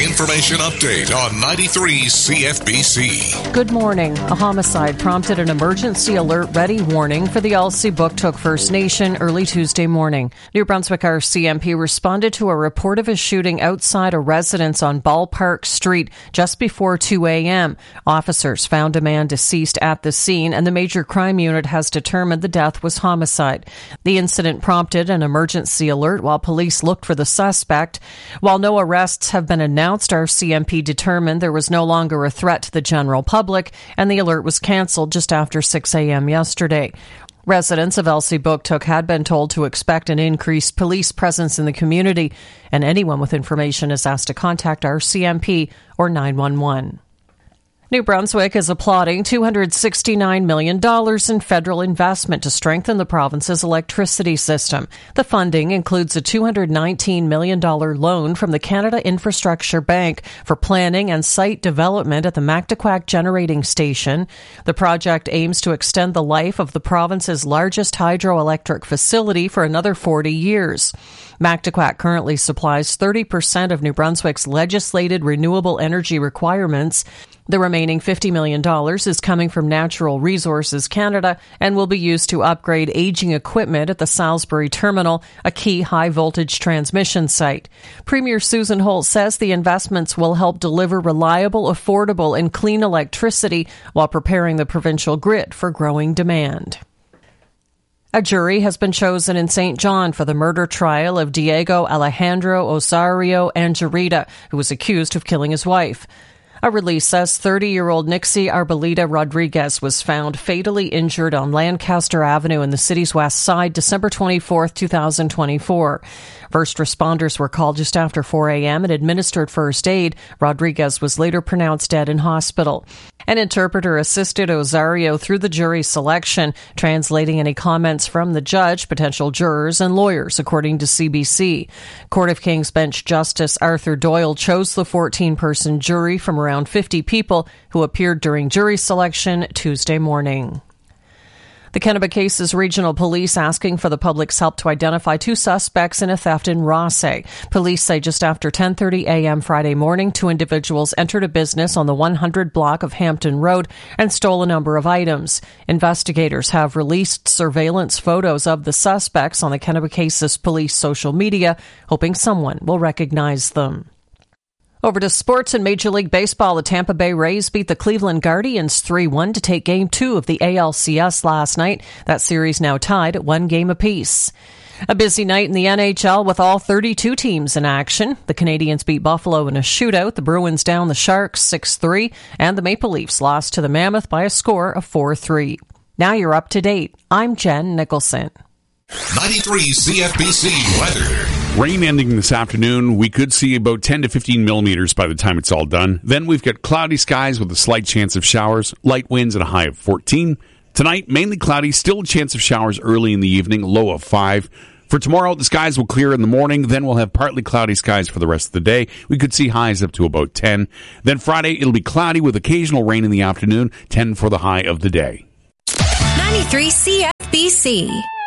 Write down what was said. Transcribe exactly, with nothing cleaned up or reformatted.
Information update on ninety-three C F B C. Good morning. A homicide prompted an emergency alert ready warning for the Elsipogtog First Nation early Tuesday morning. New Brunswick R C M P responded to a report of a shooting outside a residence on Ballpark Street just before two a.m. Officers found a man deceased at the scene, and the major crime unit has determined the death was homicide. The incident prompted an emergency alert while police looked for the suspect. While no arrests have been announced, R C M P determined there was no longer a threat to the general public, and the alert was cancelled just after six a.m. yesterday. Residents of Elsipogtog had been told to expect an increased police presence in the community, and anyone with information is asked to contact R C M P or nine one one. New Brunswick is applauding two hundred sixty-nine million dollars in federal investment to strengthen the province's electricity system. The funding includes a two hundred nineteen million dollars loan from the Canada Infrastructure Bank for planning and site development at the Mactaquac Generating Station. The project aims to extend the life of the province's largest hydroelectric facility for another forty years. Mactaquac currently supplies thirty percent of New Brunswick's legislated renewable energy requirements. The remaining fifty million dollars is coming from Natural Resources Canada and will be used to upgrade aging equipment at the Salisbury Terminal, a key high-voltage transmission site. Premier Susan Holt says the investments will help deliver reliable, affordable, and clean electricity while preparing the provincial grid for growing demand. A jury has been chosen in Saint John for the murder trial of Diego Alejandro Osorio Angarita, who was accused of killing his wife. A release says thirty-year-old Nixie Arboleda Rodriguez was found fatally injured on Lancaster Avenue in the city's west side December twenty-fourth, twenty twenty-four. First responders were called just after four a.m. and administered first aid. Rodriguez was later pronounced dead in hospital. An interpreter assisted Osorio through the jury selection, translating any comments from the judge, potential jurors, and lawyers, according to C B C. Court of King's Bench Justice Arthur Doyle chose the fourteen-person jury from around fifty people who appeared during jury selection Tuesday morning. The Kennebecasis Regional Police asking for the public's help to identify two suspects in a theft in Rothesay. Police say just after ten thirty a.m. Friday morning, two individuals entered a business on the one hundred block of Hampton Road and stole a number of items. Investigators have released surveillance photos of the suspects on the Kennebecasis Police social media, hoping someone will recognize them. Over to sports in Major League Baseball. The Tampa Bay Rays beat the Cleveland Guardians three one to take Game two of the A L C S last night. That series now tied at one game apiece. A busy night in the N H L with all thirty-two teams in action. The Canadiens beat Buffalo in a shootout. The Bruins down the Sharks six three. And the Maple Leafs lost to the Mammoth by a score of four three. Now you're up to date. I'm Jen Nicholson. ninety-three C F B C weather. Rain ending this afternoon. We could see about ten to fifteen millimeters by the time it's all done. Then we've got cloudy skies with a slight chance of showers, light winds and a high of fourteen. Tonight, mainly cloudy, still a chance of showers early in the evening, low of five. For tomorrow, the skies will clear in the morning. Then we'll have partly cloudy skies for the rest of the day. We could see highs up to about ten. Then Friday, it'll be cloudy with occasional rain in the afternoon, ten for the high of the day. ninety-three C F B C.